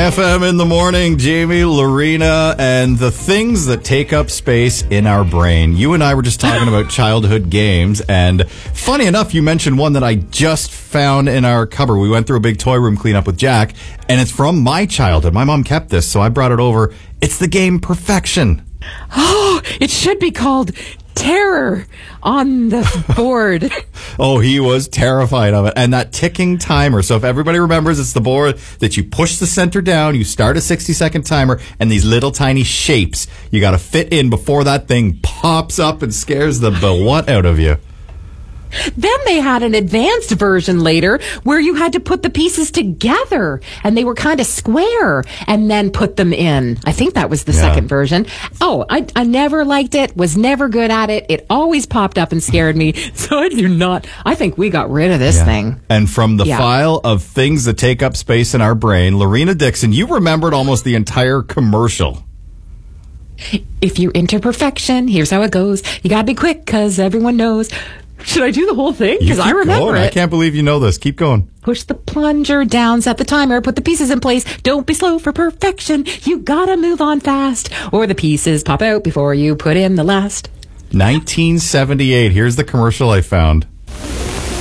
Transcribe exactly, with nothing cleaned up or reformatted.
F M in the morning, Jamie, Lorena, and the things that take up space in our brain. You and I were just talking about childhood games, and funny enough, you mentioned one that I just found in our cupboard. We went through a big toy room cleanup with Jack, and it's from my childhood. My mom kept this, so I brought it over. It's the game Perfection. Oh, it should be called Terror on the board. Oh, he was terrified of it. And that ticking timer. So if everybody remembers, it's the board that you push the center down, you start a sixty second timer, and these little tiny shapes you got to fit in before that thing pops up and scares the what out of you. Then they had an advanced version later where you had to put the pieces together and they were kind of square and then put them in. I think that was the yeah. second version. Oh, I, I never liked it, was never good at it. It always popped up and scared me. So I do not, I think we got rid of this yeah. thing. And from the yeah. file of things that take up space in our brain, Lorena Dixon, you remembered almost the entire commercial. If you're into perfection, here's how it goes. You gotta be quick because everyone knows. Should I do the whole thing? Because I remember going. it. I can't believe you know this. Keep going. Push the plunger down, set the timer, put the pieces in place. Don't be slow for perfection. You gotta move on fast, or the pieces pop out before you put in the last. nineteen seventy-eight. Here's the commercial I found.